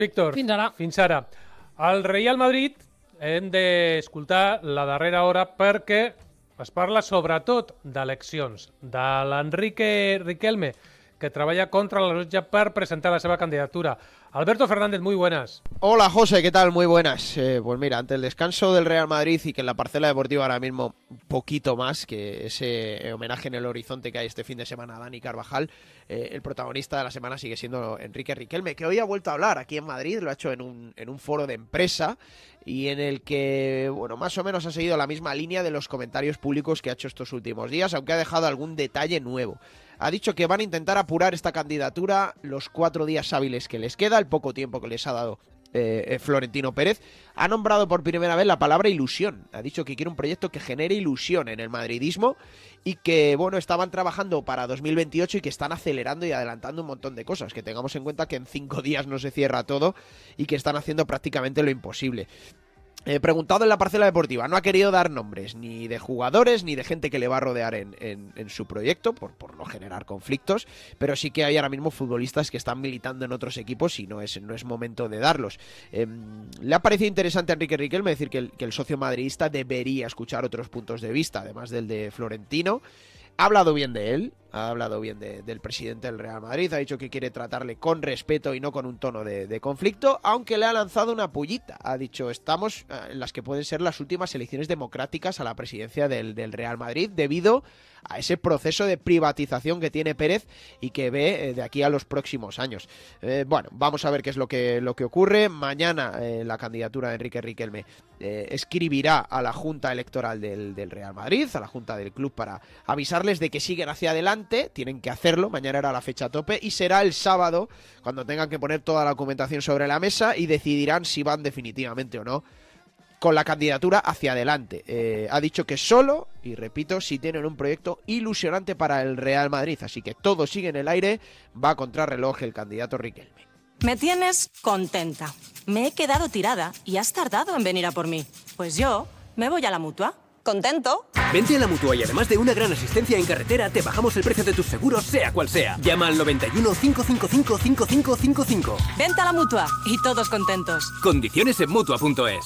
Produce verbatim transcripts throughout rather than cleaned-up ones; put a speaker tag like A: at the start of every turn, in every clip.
A: Víctor,
B: fins ara.
A: Fins ara. Al Real Madrid hem d'escoltar la darrera hora perquè es parla sobretot d'eleccions, de l'Enrique Riquelme, que treballa contra la loja per presentar la seva candidatura. Alberto Fernández, muy buenas.
C: Hola José, ¿qué tal? Muy buenas. Eh, pues mira, ante el descanso del Real Madrid y que en la parcela deportiva ahora mismo un poquito más que ese homenaje en el horizonte que hay este fin de semana a Dani Carvajal, eh, el protagonista de la semana sigue siendo Enrique Riquelme, que hoy ha vuelto a hablar aquí en Madrid, lo ha hecho en un, en un foro de empresa y en el que, bueno, más o menos ha seguido la misma línea de los comentarios públicos que ha hecho estos últimos días, aunque ha dejado algún detalle nuevo. Ha dicho que van a intentar apurar esta candidatura los cuatro días hábiles que les queda, el poco tiempo que les ha dado eh, Florentino Pérez. Ha nombrado por primera vez la palabra ilusión. Ha dicho que quiere un proyecto que genere ilusión en el madridismo y que, bueno, estaban trabajando para dos mil veintiocho y que están acelerando y adelantando un montón de cosas. Que tengamos en cuenta que en cinco días no se cierra todo y que están haciendo prácticamente lo imposible. Eh, preguntado en la parcela deportiva, no ha querido dar nombres ni de jugadores ni de gente que le va a rodear en, en, en su proyecto por, por no generar conflictos, pero sí que hay ahora mismo futbolistas que están militando en otros equipos y no es, no es momento de darlos. Eh, le ha parecido interesante a Enrique Riquelme decir que el, que el socio madridista debería escuchar otros puntos de vista, además del de Florentino. Ha hablado bien de él, ha hablado bien de, del presidente del Real Madrid, ha dicho que quiere tratarle con respeto y no con un tono de, de conflicto, aunque le ha lanzado una pullita. Ha dicho, estamos en las que pueden ser las últimas elecciones democráticas a la presidencia del, del Real Madrid debido a ese proceso de privatización que tiene Pérez y que ve eh, de aquí a los próximos años. Eh, bueno, vamos a ver qué es lo que, lo que ocurre. Mañana eh, la candidatura de Enrique Riquelme eh, escribirá a la Junta Electoral del, del Real Madrid, a la Junta del club, para avisarles de que siguen hacia adelante, tienen que hacerlo, mañana era la fecha tope y será el sábado cuando tengan que poner toda la documentación sobre la mesa y decidirán si van definitivamente o no con la candidatura hacia adelante. Eh, ha dicho que solo, y repito, si tienen un proyecto ilusionante para el Real Madrid, así que todo sigue en el aire, va a contrarreloj el candidato Riquelme.
D: Me tienes contenta. Me he quedado tirada y has tardado en venir a por mí. Pues yo me voy a la Mutua. ¿Contento?
E: Vente a la Mutua y además de una gran asistencia en carretera, te bajamos el precio de tus seguros, sea cual sea. Llama al noventa y uno, cinco cinco cinco, cinco cinco cinco cinco.
D: Vente a la Mutua y todos contentos.
E: Condiciones en Mutua punto es.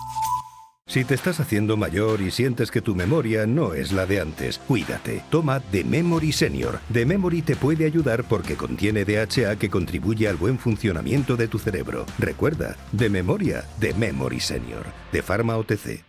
F: Si te estás haciendo mayor y sientes que tu memoria no es la de antes, cuídate. Toma The Memory Senior. The Memory te puede ayudar porque contiene D H A que contribuye al buen funcionamiento de tu cerebro. Recuerda, de memoria, The Memory Senior. De Pharma O T C.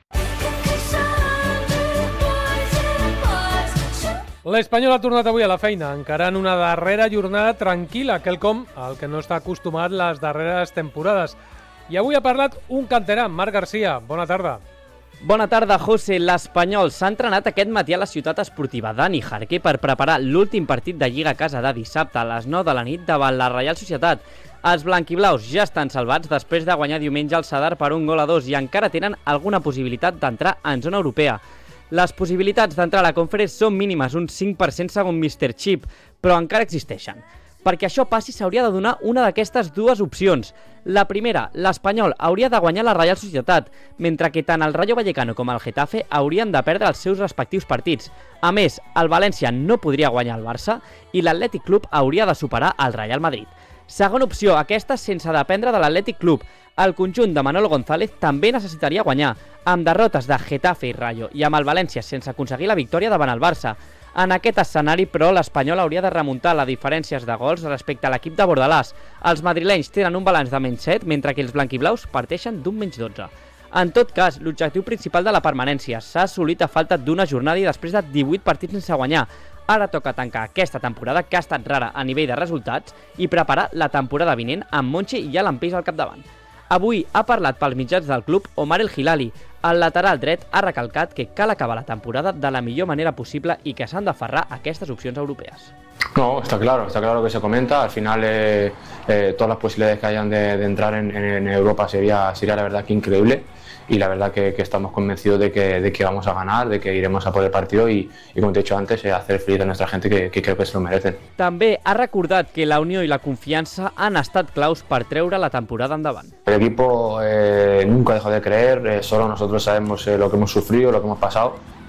A: L'Espanyol ha tornat avui a la feina, encarant una darrera jornada tranquil·la, quelcom al que no està acostumat les darreres temporades. I avui ha parlat un canterà, Marc Garcia. Bona tarda.
G: Bona tarda, José. L'Espanyol s'ha entrenat aquest matí a la ciutat esportiva Dani Jarque per preparar l'últim partit de Lliga a casa de dissabte a les nou de la nit davant la Reial Societat. Els blanquiblaus ja estan salvats després de guanyar diumenge al Sadar per un gol a dos i encara tenen alguna possibilitat d'entrar en zona europea. Les possibilitats d'entrar a la Conference són mínimes, un cinc per cent segons míster Chip, però encara existeixen. Perquè això passi s'hauria de donar una d'aquestes dues opcions. La primera, l'Espanyol hauria de guanyar la Reial Societat, mentre que tant el Rayo Vallecano com el Getafe haurien de perdre els seus respectius partits. A més, el València no podria guanyar el Barça i l'Atlètic Club hauria de superar el Real Madrid. Segona opció, aquesta sense dependre de l'Atlètic Club. El conjunt de Manolo González també necessitaria guanyar, amb derrotes de Getafe i Rayo i amb el València sense aconseguir la victòria davant el Barça. En aquest escenari, però, l'Espanyol hauria de remuntar les diferències de gols respecte a l'equip de Bordalàs. Els madrilenys tenen un balanç de menys set, mentre que els blanquiblaus parteixen d'un menys dotze. En tot cas, l'objectiu principal de la permanència s'ha assolit a falta d'una jornada i després de divuit partits sense guanyar. Ara toca tancar aquesta temporada, que ha estat rara a nivell de resultats, i preparar la temporada vinent amb Monchi i Alan Pace al capdavant. Avui ha parlat pels mitjans del club Omar El Hilali. El lateral dret ha recalcat que cal acabar la temporada de la millor manera possible i que s'han d'aferrar a aquestes opcions europees.
H: No, está claro, está claro que se comenta. Al final eh, eh, todas las posibilidades que hayan de, de entrar en, en Europa sería, sería la verdad que increíble. Y la verdad que, que estamos convencidos de que, de que vamos a ganar, de que iremos a por el partido y, y como te he dicho antes, eh, hacer feliz a nuestra gente que, que creo que se lo merecen.
G: També ha recordat que la unió i la confiança han estat claus per treure la temporada endavant.
H: El equipo eh, nunca dejó de creer, eh, solo nosotros sabemos eh, lo que hemos sufrido, lo que hemos pasado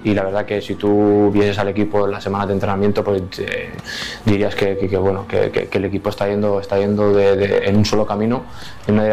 H: y la verdad que si tú vienes al equipo en las semanas de entrenamiento, pues eh, dirías que, que, que bueno que, que, que el equipo está yendo está yendo de, de, en un solo camino, en una